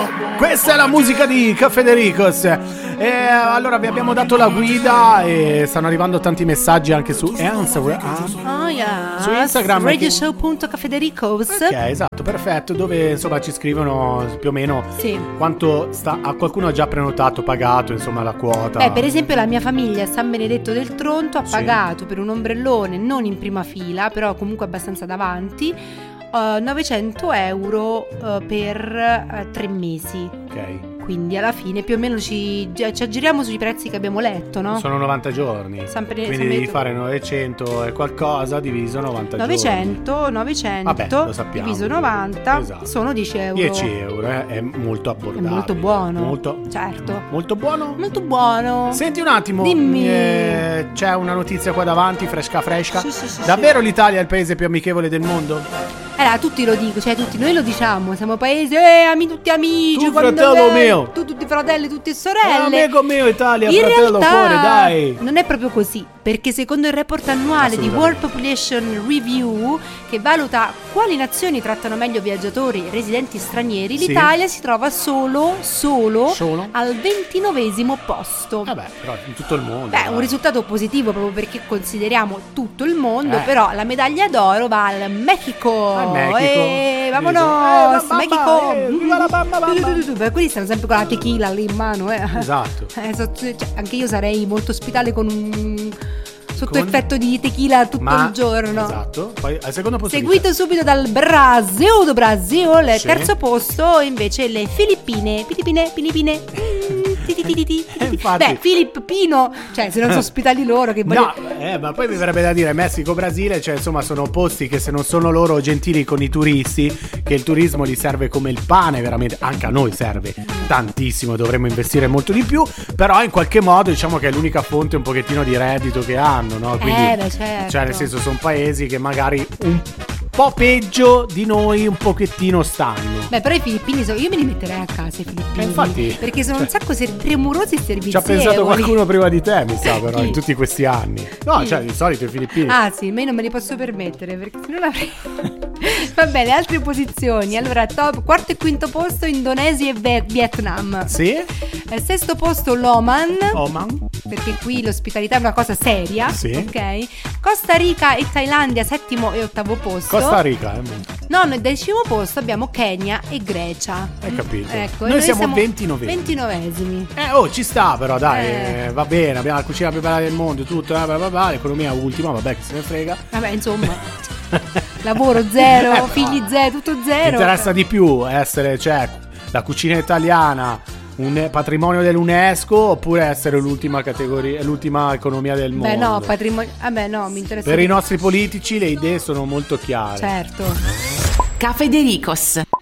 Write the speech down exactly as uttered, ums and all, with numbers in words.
Questa è la musica di Cafedericos. E allora vi abbiamo dato la guida e stanno arrivando tanti messaggi anche su Instagram. Oh yeah. Su Instagram radioshow punto cafedericos. Ok, esatto, perfetto. Dove insomma ci scrivono più o meno sì. quanto sta. A qualcuno ha già prenotato, pagato insomma la quota. Eh, per esempio la mia famiglia a San Benedetto del Tronto ha sì. pagato per un ombrellone non in prima fila, però comunque abbastanza davanti, uh, novecento euro uh, per uh, tre mesi. Ok. Quindi alla fine più o meno ci, ci aggiriamo sui prezzi che abbiamo letto, no? Sono novanta giorni. Sempre, quindi sempre... devi fare novecento e qualcosa diviso novanta novecento, giorni. novecento Vabbè, lo sappiamo. Diviso novanta, esatto. Sono dieci euro. dieci euro eh, è molto abbordabile. È molto buono. Molto, certo. Molto buono? Molto buono. Senti un attimo. Dimmi. Eh, c'è una notizia qua davanti, fresca fresca. Sì, sì, sì, Davvero sì. l'Italia è il paese più amichevole del mondo? Allora, tutti lo dicono, cioè tutti noi lo diciamo, siamo paese, eh, ami tutti amici, Tu quando fratello lei, mio. tu tutti fratelli, tutte sorelle. Eh, amico mio Italia, in fratello realtà, cuore, dai. non è proprio così, perché secondo il report annuale di World Population Review, che valuta quali nazioni trattano meglio viaggiatori e residenti stranieri, sì. l'Italia si trova solo, solo, solo? al ventinovesimo posto. Vabbè, però in tutto il mondo. Beh, dai. un risultato positivo proprio perché consideriamo tutto il mondo, Eh. però la medaglia d'oro va al Mexico. Al Mexico. E vamonos, Eh, bamba, Mexico. eh, viva la bamba, bamba. Beh, quelli stanno sempre con la tequila lì in mano, eh. Esatto. Eh, so- cioè, anche io sarei molto ospitale con un sotto Con- effetto di tequila tutto Ma, il giorno. Esatto. Poi al secondo posto Seguito subito dal Brasile, do Brasile, Sì. terzo posto invece le Filippine, Filippine, Filippine. Ti, ti, ti, ti, ti, ti. Infatti. Beh, Filippino, cioè se non sono ospitali loro che voglio... No, eh, ma poi mi verrebbe da dire Messico, Brasile, cioè insomma sono posti che se non sono loro gentili con i turisti, che il turismo gli serve come il pane, veramente, anche a noi serve tantissimo, dovremmo investire molto di più, però in qualche modo diciamo che è l'unica fonte un pochettino di reddito che hanno, no? Quindi, Eh, beh, certo. cioè nel senso sono paesi che magari un po' peggio di noi un pochettino stanno. Beh, però i filippini sono... Io me li metterei a casa i filippini. Eh, infatti, perché sono cioè, un sacco ser- premurosi e servizievoli. Ci ha pensato qualcuno prima di te, mi sa, però, Chi? in tutti questi anni. No, Chi? cioè, di solito i filippini. Ah sì, ma io non me li posso permettere perché se non avrei... Va bene, altre posizioni. Allora, top, quarto e quinto posto Indonesia e Ve- Vietnam. Sì? Al sesto posto l'Oman. Oman. Perché qui l'ospitalità è una cosa seria. Sì. Ok. Costa Rica e Thailandia, settimo e ottavo posto. Costa Rica, eh. Nono e decimo posto abbiamo Kenya e Grecia. Hai capito. Ecco, Noi e siamo ventinovesimi. ventinovesimi. Eh, oh, ci sta però, dai, Eh. eh, va bene, abbiamo la cucina più bella del mondo, tutto, eh, bla bla bla, l'economia ultima, vabbè, che se ne frega. Vabbè, insomma, lavoro zero, Eh, figli no. zero, tutto Mi zero. interessa di più essere, cioè, la cucina italiana, un patrimonio dell'UNESCO, oppure essere l'ultima categoria, l'ultima economia del mondo. Beh, no, patrimonio. Vabbè, no, mi interessa. Per di- i nostri politici le idee sono molto chiare. Certo. Cafedericos.